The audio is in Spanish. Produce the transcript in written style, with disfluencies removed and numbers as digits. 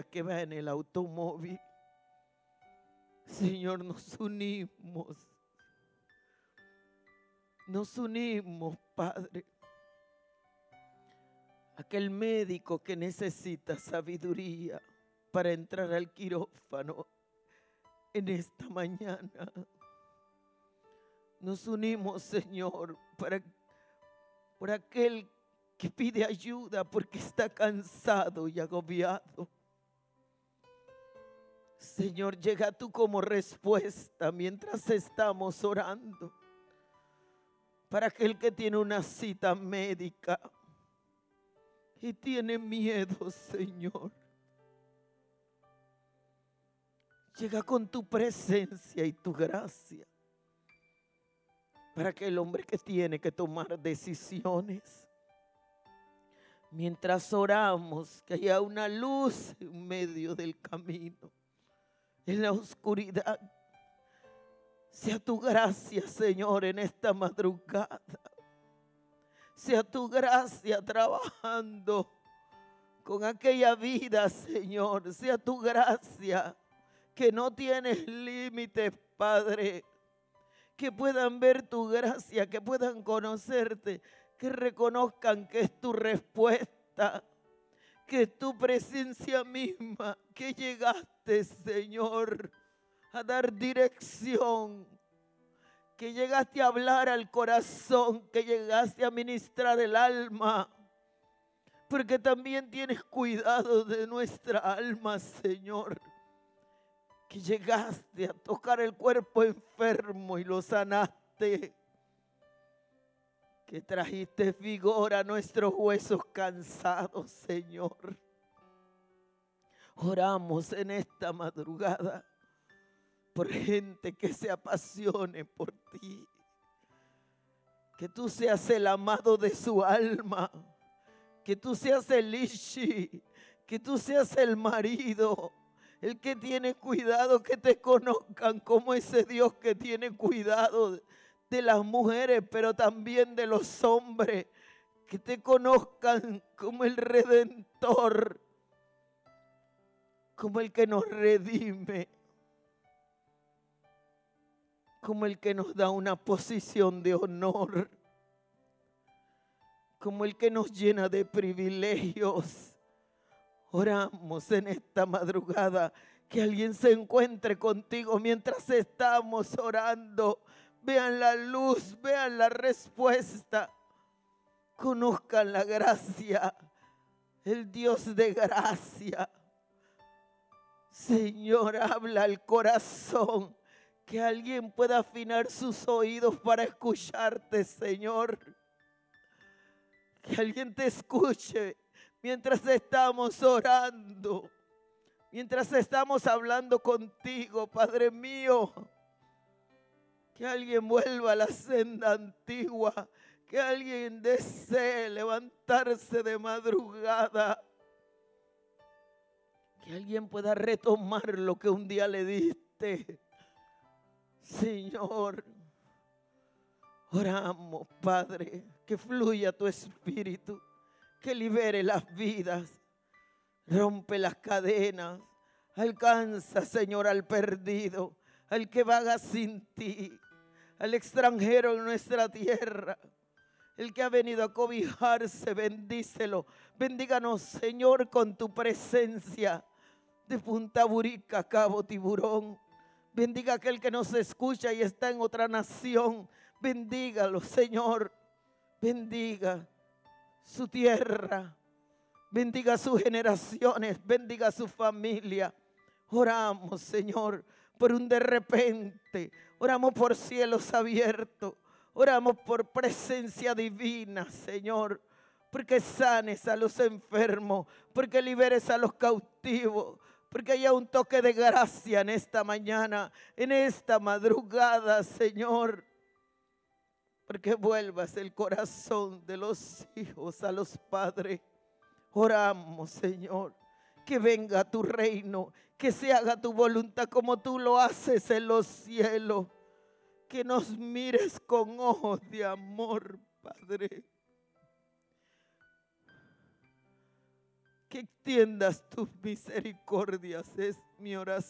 que va en el automóvil. Señor, nos unimos. Nos unimos, Padre. Aquel médico que necesita sabiduría para entrar al quirófano en esta mañana. Nos unimos, Señor, por aquel que pide ayuda porque está cansado y agobiado. Señor, llega tú como respuesta mientras estamos orando. Para aquel que tiene una cita médica y tiene miedo, Señor. Llega con tu presencia y tu gracia. Para aquel hombre que tiene que tomar decisiones. Mientras oramos, que haya una luz en medio del camino. En la oscuridad. Sea tu gracia, Señor, en esta madrugada. Sea tu gracia trabajando con aquella vida, Señor. Sea tu gracia que no tiene límites, Padre. Que puedan ver tu gracia, que puedan conocerte, que reconozcan que es tu respuesta, que es tu presencia misma, que llegaste, Señor, a dar dirección, que llegaste a hablar al corazón, que llegaste a ministrar el alma, porque también tienes cuidado de nuestra alma, Señor, que llegaste a tocar el cuerpo enfermo y lo sanaste, que trajiste vigor a nuestros huesos cansados, Señor. Oramos en esta madrugada por gente que se apasione por ti. Que tú seas el amado de su alma. Que tú seas el Ishi. Que tú seas el marido. El que tiene cuidado, que te conozcan como ese Dios que tiene cuidado de las mujeres, pero también de los hombres. Que te conozcan como el Redentor. Como el que nos redime. Como el que nos da una posición de honor, como el que nos llena de privilegios. Oramos en esta madrugada que alguien se encuentre contigo mientras estamos orando. Vean la luz, vean la respuesta, conozcan la gracia, el Dios de gracia. Señor, habla al corazón. Que alguien pueda afinar sus oídos para escucharte, Señor. Que alguien te escuche mientras estamos orando. Mientras estamos hablando contigo, Padre mío. Que alguien vuelva a la senda antigua. Que alguien desee levantarse de madrugada. Que alguien pueda retomar lo que un día le diste. Señor, oramos, Padre, que fluya tu espíritu, que libere las vidas, rompe las cadenas, alcanza, Señor, al perdido, al que vaga sin ti, al extranjero en nuestra tierra, el que ha venido a cobijarse, bendícelo, bendíganos, Señor, con tu presencia, de Punta Burica, Cabo Tiburón. Bendiga a aquel que nos escucha y está en otra nación. Bendígalo, Señor. Bendiga su tierra. Bendiga sus generaciones. Bendiga su familia. Oramos, Señor, por un de repente. Oramos por cielos abiertos. Oramos por presencia divina, Señor. Porque sanes a los enfermos. Porque liberes a los cautivos. Porque haya un toque de gracia en esta mañana, en esta madrugada, Señor. Porque vuelvas el corazón de los hijos a los padres. Oramos, Señor, que venga tu reino, que se haga tu voluntad como tú lo haces en los cielos. Que nos mires con ojos de amor, Padre. que extiendas tus misericordias, es mi oración.